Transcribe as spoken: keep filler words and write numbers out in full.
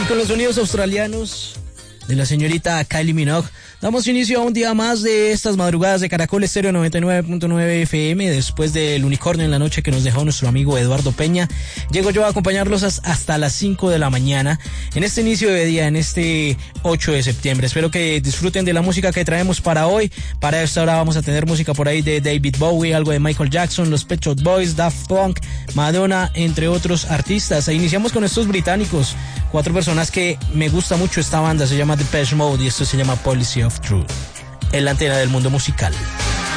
con los sonidos australianos de la señorita Kylie Minogue, damos inicio a un día más de estas madrugadas de Caracol Estéreo noventa y nueve punto nueve F M. Después del unicornio en la noche que nos dejó nuestro amigo Eduardo Peña, llego yo a acompañarlos hasta las cinco de la mañana en este inicio de día, en este ocho de septiembre. Espero que disfruten de la música que traemos para hoy. Para esta hora vamos a tener música por ahí de David Bowie, algo de Michael Jackson, los Pet Shop Boys, Daft Punk, Madonna, entre otros artistas. E iniciamos con estos británicos, cuatro personas que me gusta mucho esta banda, se llama Depeche Mode y esto se llama Policy of Truth, en la antena del mundo musical.